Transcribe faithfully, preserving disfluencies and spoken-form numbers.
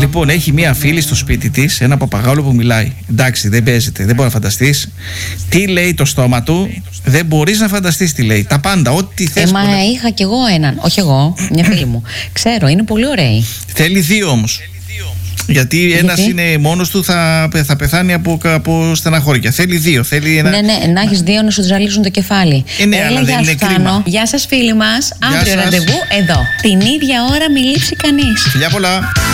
Λοιπόν, έχει μία φίλη στο σπίτι της, ένα παπαγάλο που μιλάει. Εντάξει, δεν παίζεται, δεν μπορεί να φανταστείς. Τι λέει το στόμα του, δεν μπορείς να φανταστείς τι λέει. Τα πάντα, ό,τι θες. Ε, μα να... είχα κι εγώ έναν, όχι εγώ, μια φίλη μου. Ξέρω, είναι πολύ ωραίοι. Θέλει δύο όμως. Γιατί, Γιατί ένας είναι μόνος του, θα, θα πεθάνει από, από στεναχώρια. Θέλει δύο. Θέλει ένα... Ναι, ναι, να έχεις δύο να σου ζαλίζουν το κεφάλι. Ε, ναι, αλλά δεν είναι κρίμα. Γεια σας φίλοι μας. Αύριο ραντεβού εδώ. Την ίδια ώρα μη λείψει κανείς. Φιλιά πολλά.